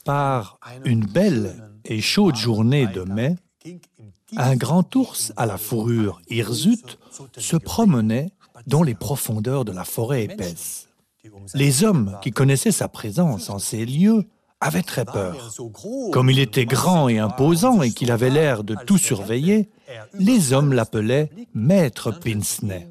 Par une belle et chaude journée de mai, un grand ours à la fourrure hirsute se promenait dans les profondeurs de la forêt épaisse. Les hommes qui connaissaient sa présence en ces lieux avaient très peur. Comme il était grand et imposant et qu'il avait l'air de tout surveiller, les hommes l'appelaient Maître Pince-Nez.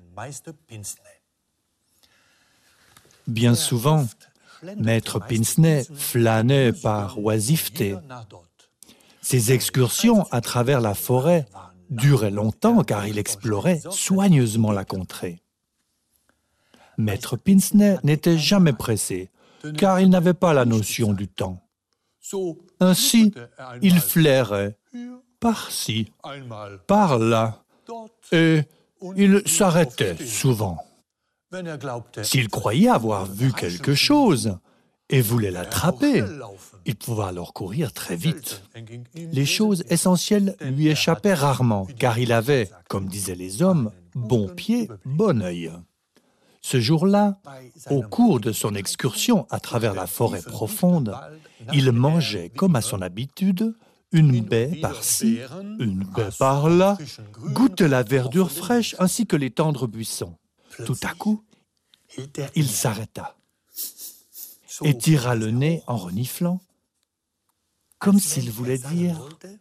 Bien souvent, Maître Pince-Nez flânait par oisiveté. Ses excursions à travers la forêt duraient longtemps car il explorait soigneusement la contrée. Maître Pince-Nez n'était jamais pressé car il n'avait pas la notion du temps. Ainsi, il flairait par-ci, par-là et il s'arrêtait souvent. S'il croyait avoir vu quelque chose et voulait l'attraper, il pouvait alors courir très vite. Les choses essentielles lui échappaient rarement, car il avait, comme disaient les hommes, bon pied, bon œil. Ce jour-là, au cours de son excursion à travers la forêt profonde, il mangeait, comme à son habitude, une baie par-ci, une baie par-là, goûtait la verdure fraîche ainsi que les tendres buissons. Tout à coup, il s'arrêta et tira le nez en reniflant, comme s'il voulait dire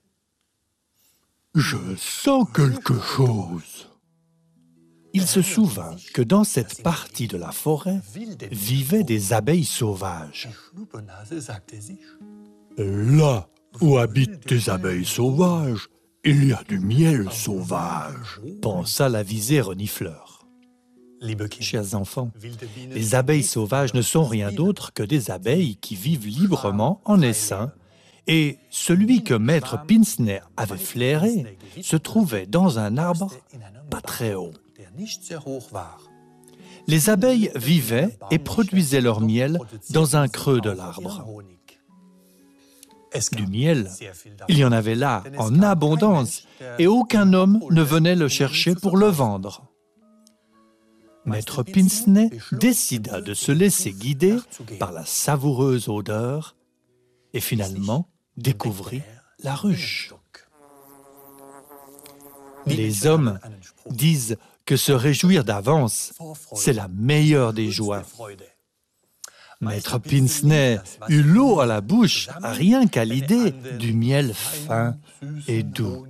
« Je sens quelque chose ». Il se souvint que dans cette partie de la forêt vivaient des abeilles sauvages. Là où habitent des abeilles sauvages, il y a du miel sauvage, pensa l'avisé renifleur. Chers enfants, les abeilles sauvages ne sont rien d'autre que des abeilles qui vivent librement en essaim, et celui que Maître Pince-Nez avait flairé se trouvait dans un arbre pas très haut. Les abeilles vivaient et produisaient leur miel dans un creux de l'arbre. Du miel, il y en avait là en abondance, et aucun homme ne venait le chercher pour le vendre. Maître Pince-Nez décida de se laisser guider par la savoureuse odeur et finalement découvrit la ruche. Les hommes disent que se réjouir d'avance, c'est la meilleure des joies. Maître Pince-Nez eut l'eau à la bouche rien qu'à l'idée du miel fin et doux.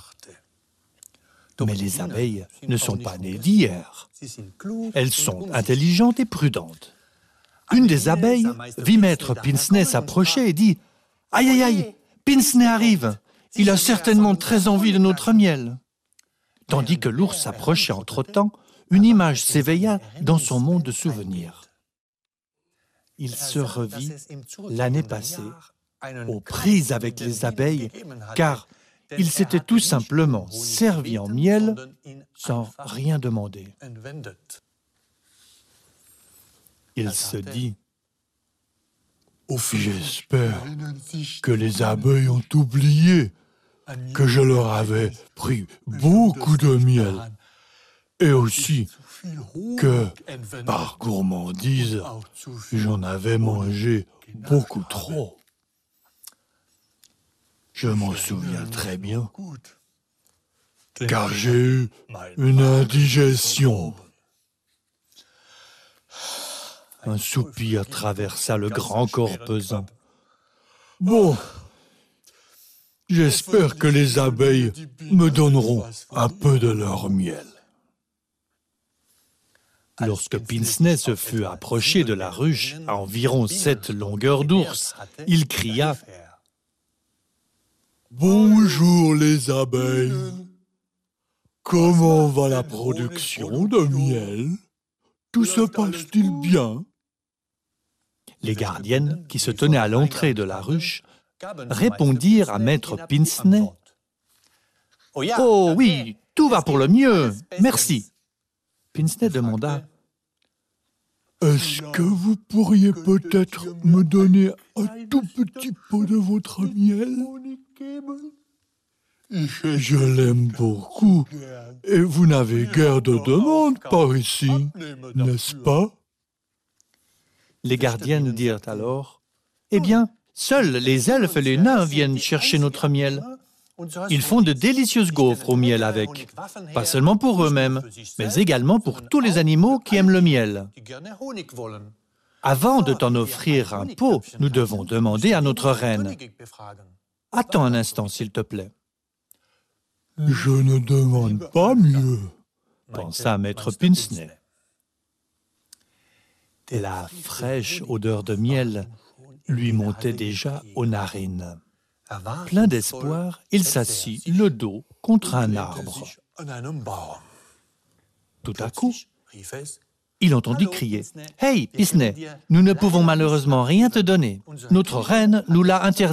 Mais les abeilles ne sont pas nées d'hier. Elles sont intelligentes et prudentes. Une des abeilles vit Maître Pince-Nez s'approcher et dit « Aïe, aïe, aïe, Pince-Nez arrive. Il a certainement très envie de notre miel. » Tandis que l'ours s'approchait entre-temps, une image s'éveilla dans son monde de souvenirs. Il se revit l'année passée aux prises avec les abeilles, car il s'était tout simplement servi en miel sans rien demander. Il se dit « J'espère que les abeilles ont oublié que je leur avais pris beaucoup de miel et aussi que, par gourmandise, j'en avais mangé beaucoup trop. Je m'en souviens très bien, car j'ai eu une indigestion. » Un soupir traversa le grand corps pesant. « Bon, j'espère que les abeilles me donneront un peu de leur miel. » Lorsque Pince-Nez se fut approché de la ruche à environ 7 longueurs d'ours, il cria « Bonjour les abeilles, comment va la production de miel? Tout se passe-t-il bien ?» Les gardiennes, qui se tenaient à l'entrée de la ruche, répondirent à Maître Pince-Nez « Oh oui, tout va pour le mieux, merci. » Pince-Nez demanda « Est-ce que vous pourriez peut-être me donner un tout petit peu de votre miel? Je l'aime beaucoup et vous n'avez guère de demande par ici, n'est-ce pas? » Les gardiennes dirent alors « Eh bien, Seuls les elfes et les nains viennent chercher notre miel. Ils font de délicieuses gaufres au miel avec, pas seulement pour eux-mêmes, mais également pour tous les animaux qui aiment le miel. Avant de t'en offrir un pot, nous devons demander à notre reine. Attends un instant, s'il te plaît. Je ne demande pas mieux, pensa maître Pincenez. La fraîche odeur de miel lui montait déjà aux narines. Plein d'espoir, il s'assit le dos contre un arbre. Tout à coup, il entendit crier « Hey, Pincenez, nous ne pouvons malheureusement rien te donner. Notre reine nous l'a interdit. »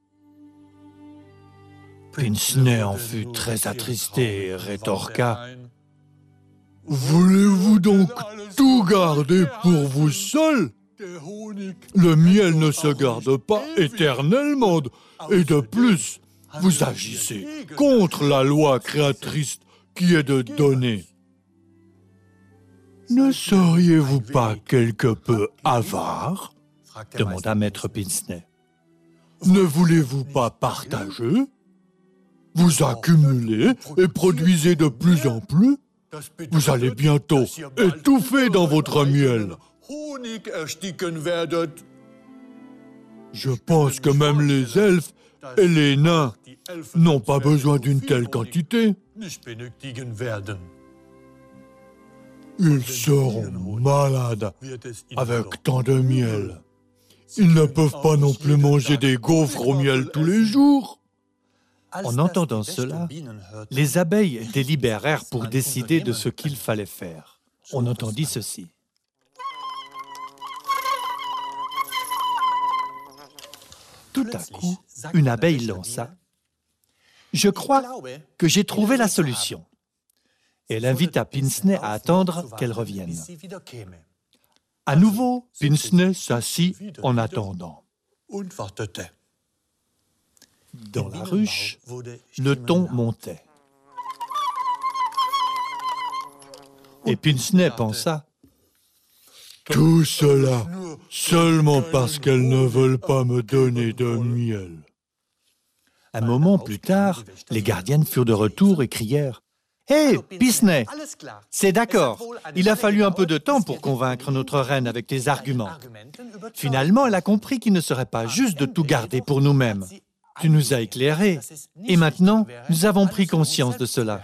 Pincenez en fut très attristé et rétorqua « Voulez-vous donc tout garder pour vous seul? Le miel ne se garde pas éternellement, et de plus, vous agissez contre la loi créatrice qui est de donner. Ne seriez-vous pas quelque peu avare? demanda maître Pincenez. Ne voulez-vous pas partager? Vous accumulez et produisez de plus en plus. Vous allez bientôt étouffer dans votre miel. Je pense que même les elfes et les nains n'ont pas besoin d'une telle quantité. Ils seront malades avec tant de miel. Ils ne peuvent pas non plus manger des gaufres au miel tous les jours. En entendant cela, les abeilles délibérèrent pour décider de ce qu'il fallait faire. On entendit ceci. Tout à coup, une abeille lança « Je crois que j'ai trouvé la solution. » Elle invita Pincenez à attendre qu'elle revienne. À nouveau, Pincenez s'assit en attendant. Dans la ruche, le ton montait. Et Pincenez pensa « Tout cela seulement parce qu'elles ne veulent pas me donner de miel. » Un moment plus tard, les gardiennes furent de retour et crièrent « Hé, Pincenez, c'est d'accord, il a fallu un peu de temps pour convaincre notre reine avec tes arguments. Finalement, elle a compris qu'il ne serait pas juste de tout garder pour nous-mêmes. Tu nous as éclairés, et maintenant, nous avons pris conscience de cela.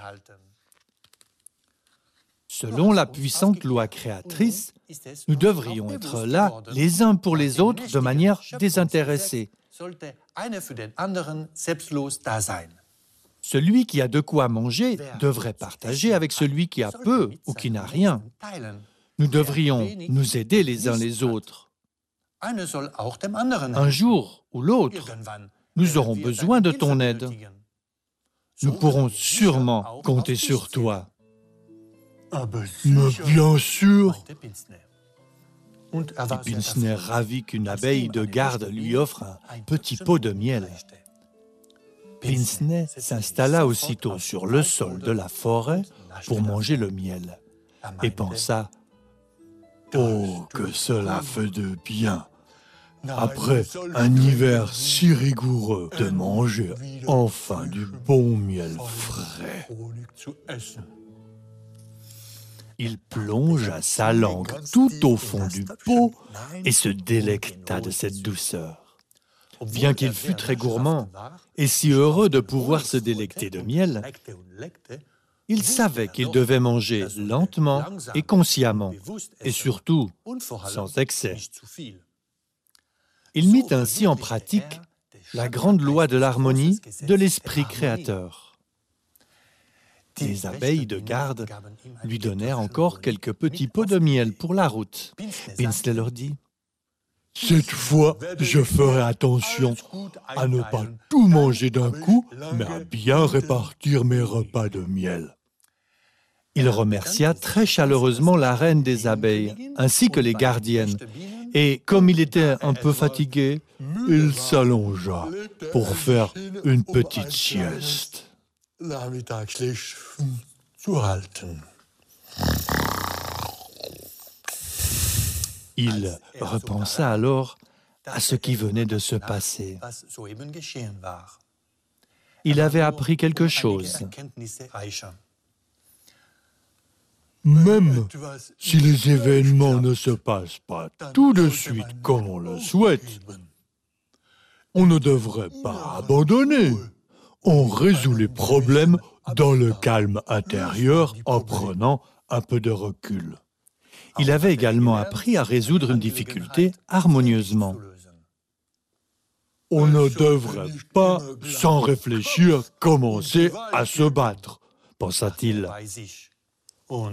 Selon la puissante loi créatrice, nous devrions être là les uns pour les autres de manière désintéressée. Celui qui a de quoi manger devrait partager avec celui qui a peu ou qui n'a rien. Nous devrions nous aider les uns les autres. Un jour ou l'autre, nous aurons besoin de ton aide. Nous pourrons sûrement compter sur toi. Mais bien sûr. Et Pincenez ravi qu'une abeille de garde lui offre un petit pot de miel. Pincenez s'installa aussitôt sur le sol de la forêt pour manger le miel et pensa « Oh, que cela fait de bien, après un hiver si rigoureux, de manger enfin du bon miel frais. » Il plongea sa langue tout au fond du pot et se délecta de cette douceur. Bien qu'il fût très gourmand et si heureux de pouvoir se délecter de miel, il savait qu'il devait manger lentement et consciemment, et surtout sans excès. Il mit ainsi en pratique la grande loi de l'harmonie de l'esprit créateur. Les abeilles de garde lui donnèrent encore quelques petits pots de miel pour la route. Pincenez leur dit « Cette fois, je ferai attention à ne pas tout manger d'un coup, mais à bien répartir mes repas de miel. » Il remercia très chaleureusement la reine des abeilles, ainsi que les gardiennes, et comme il était un peu fatigué, il s'allongea pour faire une petite sieste. Il repensa alors à ce qui venait de se passer. Il avait appris quelque chose. Même si les événements ne se passent pas tout de suite comme on le souhaite, on ne devrait pas abandonner. On résout les problèmes dans le calme intérieur en prenant un peu de recul. Il avait également appris à résoudre une difficulté harmonieusement. On ne devrait pas, sans réfléchir, commencer à se battre, pensa-t-il. On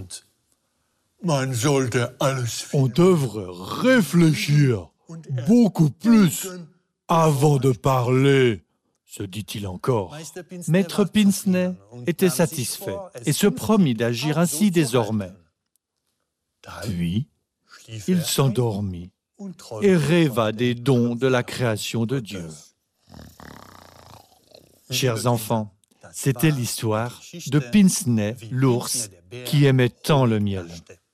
devrait réfléchir beaucoup plus avant de parler, se dit-il encore. Maître Pincenez était satisfait et se promit d'agir ainsi désormais. Puis, il s'endormit et rêva des dons de la création de Dieu. Chers enfants, c'était l'histoire de Pincenez, l'ours, qui aimait tant le miel.